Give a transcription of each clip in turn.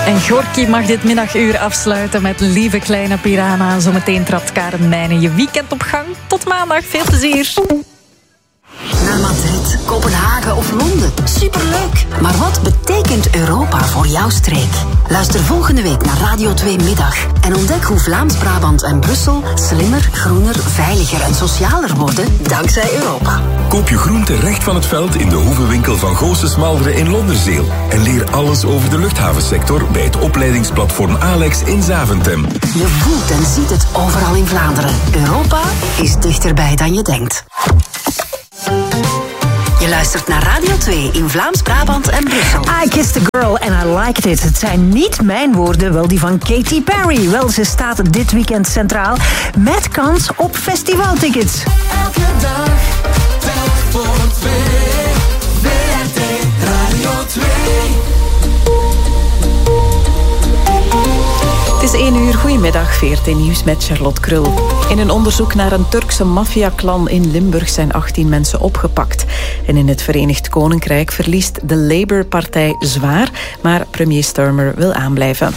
En Gorky mag dit middaguur afsluiten met Lieve Kleine Piranha. Zometeen trapt Karen Meijnen je weekend op gang. Tot maandag, veel plezier. Naar Madrid, Kopenhagen of Londen. Superleuk! Maar wat betekent Europa voor jouw streek? Luister volgende week naar Radio 2 Middag en ontdek hoe Vlaams-Brabant en Brussel slimmer, groener, veiliger en socialer worden dankzij Europa. Koop je groente recht van het veld in de hoevenwinkel van Goossen Smalderen in Londerzeel. En leer alles over de luchthavensector bij het opleidingsplatform Alex in Zaventem. Je voelt en ziet het overal in Vlaanderen. Europa is dichterbij dan je denkt. Je luistert naar Radio 2 in Vlaams-Brabant en Brussel. I kissed a girl and I liked it. Het zijn niet mijn woorden, wel die van Katy Perry. Wel, ze staat dit weekend centraal met kans op festivaltickets. Elke dag, telk voor twee. WRT Radio 2. Het is 1 uur. Goedemiddag, VRT Nieuws met Charlotte Krul. In een onderzoek naar een Turkse maffiaklan in Limburg zijn 18 mensen opgepakt. En in het Verenigd Koninkrijk verliest de Labour-partij zwaar, maar premier Starmer wil aanblijven.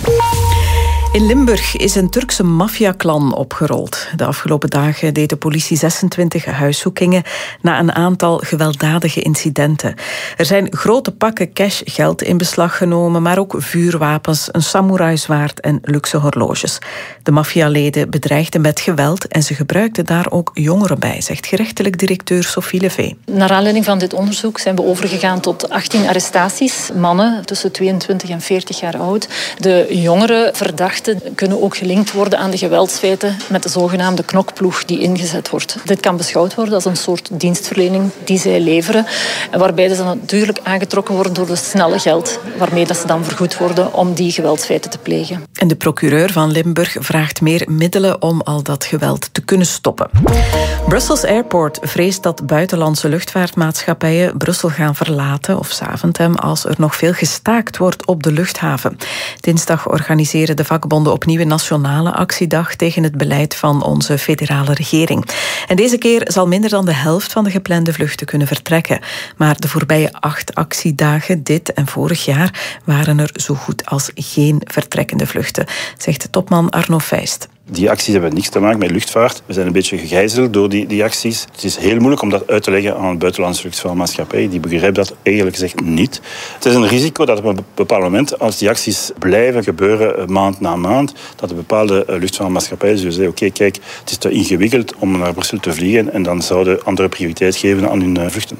In Limburg is een Turkse maffiaklan opgerold. De afgelopen dagen deed de politie 26 huiszoekingen na een aantal gewelddadige incidenten. Er zijn grote pakken cashgeld in beslag genomen, maar ook vuurwapens, een samoeraizwaard en luxe horloges. De maffialeden bedreigden met geweld en ze gebruikten daar ook jongeren bij, zegt gerechtelijk directeur Sophie Levee. Naar aanleiding van dit onderzoek zijn we overgegaan tot 18 arrestaties. Mannen tussen 22 en 40 jaar oud. De jongere verdachten kunnen ook gelinkt worden aan de geweldsfeiten met de zogenaamde knokploeg die ingezet wordt. Dit kan beschouwd worden als een soort dienstverlening die zij leveren, waarbij ze natuurlijk aangetrokken worden door de snelle geld waarmee dat ze dan vergoed worden om die geweldsfeiten te plegen. En de procureur van Limburg vraagt meer middelen om al dat geweld te kunnen stoppen. Brussels Airport vreest dat buitenlandse luchtvaartmaatschappijen Brussel gaan verlaten of Zaventem als er nog veel gestaakt wordt op de luchthaven. Dinsdag organiseren de vakbonden opnieuw een nationale actiedag tegen het beleid van onze federale regering. En deze keer zal minder dan de helft van de geplande vluchten kunnen vertrekken. Maar de voorbije 8 actiedagen, dit en vorig jaar, waren er zo goed als geen vertrekkende vluchten, zegt topman Arno Feist. Die acties hebben niks te maken met luchtvaart. We zijn een beetje gegijzeld door die acties. Het is heel moeilijk om dat uit te leggen aan een buitenlandse luchtvaartmaatschappij. Die begrijpt dat eigenlijk gezegd niet. Het is een risico dat op een bepaald moment, als die acties blijven gebeuren maand na maand, dat de bepaalde luchtvaartmaatschappijen zullen zeggen, oké, kijk, het is te ingewikkeld om naar Brussel te vliegen en dan zouden andere prioriteit geven aan hun vluchten.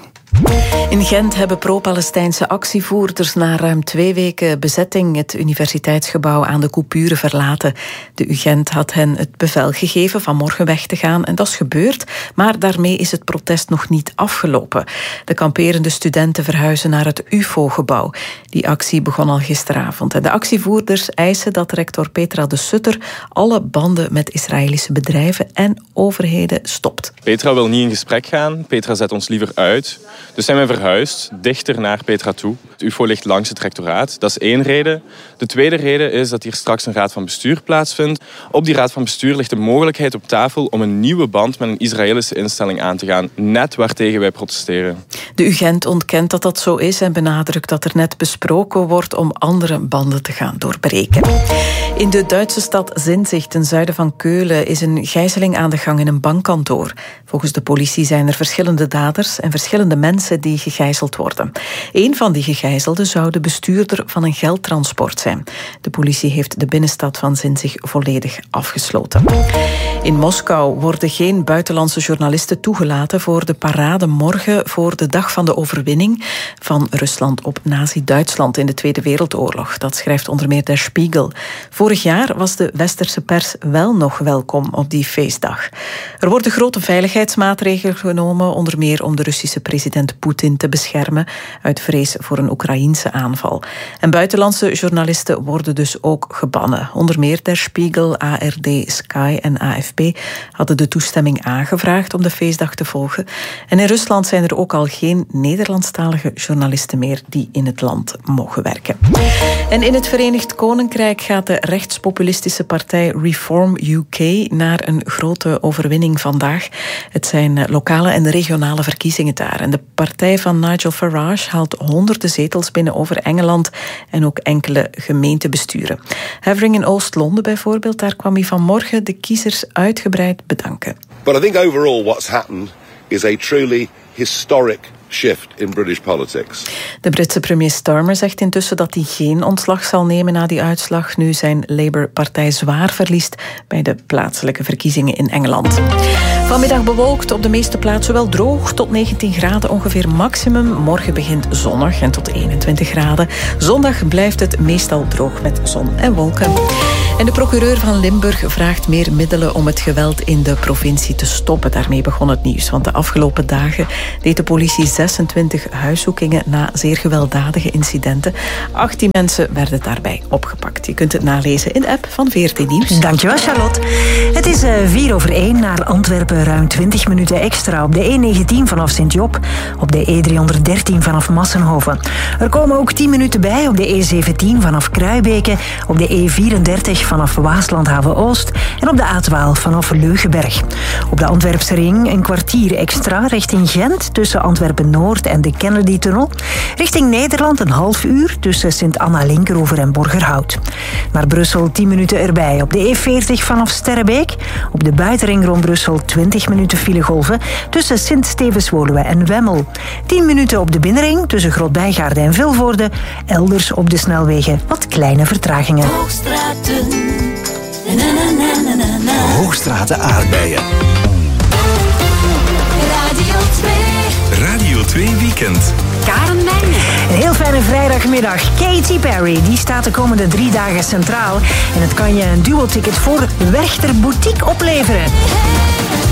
In Gent hebben pro-Palestijnse actievoerders na ruim 2 weken bezetting het universiteitsgebouw aan de coupure verlaten. De UGent had hen het bevel gegeven van morgen weg te gaan en dat is gebeurd, maar daarmee is het protest nog niet afgelopen. De kamperende studenten verhuizen naar het UFO-gebouw. Die actie begon al gisteravond. En de actievoerders eisen dat rector Petra de Sutter alle banden met Israëlische bedrijven en overheden stopt. Petra wil niet in gesprek gaan. Petra zet ons liever uit. Dus zijn we verhuisd, dichter naar Petra toe. Het UFO ligt langs het rectoraat. Dat is 1 reden. De tweede reden is dat hier straks een raad van bestuur plaatsvindt. Op die raad van bestuur ligt de mogelijkheid op tafel om een nieuwe band met een Israëlische instelling aan te gaan. Net waartegen wij protesteren. De UGent ontkent dat dat zo is en benadrukt dat er net besproken wordt om andere banden te gaan doorbreken. In de Duitse stad Zinzig, ten zuiden van Keulen, is een gijzeling aan de gang in een bankkantoor. Volgens de politie zijn er verschillende daders en verschillende mensen die gegijzeld worden. Een van die gegijzelden zou de bestuurder van een geldtransport zijn. De politie heeft de binnenstad van Zinzig volledig afgesloten. In Moskou worden geen buitenlandse journalisten toegelaten voor de parade morgen voor de dag van de overwinning van Rusland op Nazi-Duitsland in de Tweede Wereldoorlog. Dat schrijft onder meer Der Spiegel. Vorig jaar was de westerse pers wel nog welkom op die feestdag. Er worden grote veiligheidsmaatregelen genomen, onder meer om de Russische president Poetin te beschermen uit vrees voor een Oekraïense aanval. En buitenlandse journalisten worden dus ook gebannen. Onder meer Der Spiegel, ARD, Sky en AFP hadden de toestemming aangevraagd om de feestdag te volgen. En in Rusland zijn er ook al geen Nederlandstalige journalisten meer die in het land mogen werken. En in het Verenigd Koninkrijk gaat de rechtspopulistische partij Reform UK naar een grote overwinning vandaag. Het zijn lokale en regionale verkiezingen daar. En de partij van Nigel Farage haalt honderden zetels binnen over Engeland en ook enkele gemeentebesturen. Havering in Oost-Londen bijvoorbeeld, daar kwam hij vanmorgen de kiezers uitgebreid bedanken. But I think overall what's happened is a truly historic shift in British politics. De Britse premier Starmer zegt intussen dat hij geen ontslag zal nemen na die uitslag, nu zijn Labour-partij zwaar verliest bij de plaatselijke verkiezingen in Engeland. Vanmiddag bewolkt, op de meeste plaatsen wel droog, tot 19 graden ongeveer maximum. Morgen begint zonnig en tot 21 graden. Zondag blijft het meestal droog met zon en wolken. En de procureur van Limburg vraagt meer middelen om het geweld in de provincie te stoppen. Daarmee begon het nieuws, want de afgelopen dagen deed de politie 26 huiszoekingen na zeer gewelddadige incidenten. 18 mensen werden daarbij opgepakt. Je kunt het nalezen in de app van VRT Nieuws. Dankjewel, Charlotte. Het is 4:04 naar Antwerpen, ruim 20 minuten extra op de E19 vanaf Sint-Job, op de E313 vanaf Massenhoven. Er komen ook 10 minuten bij op de E17 vanaf Kruibeke, op de E34 vanaf Waaslandhaven-Oost en op de A12 vanaf Leugenberg. Op de Antwerpse ring een kwartier extra richting Gent tussen Antwerpen-Noord en de Kennedy-tunnel. Richting Nederland een half uur tussen Sint-Anna-Linkeroever en Borgerhout. Naar Brussel 10 minuten erbij op de E40 vanaf Sterrebeek. Op de buitenring rond Brussel 20 minuten filegolven tussen Sint-Stevens-Woluwe en Wemmel. 10 minuten op de binnenring tussen Grootbijgaarde en Vilvoorde. Elders op de snelwegen wat kleine vertragingen. Hoogstraten aardbeien. Radio 2 Weekend. Karen Meijer. Een heel fijne vrijdagmiddag. Katy Perry, die staat de komende 3 dagen centraal. En het kan je een duo-ticket voor Werchter Boutique opleveren.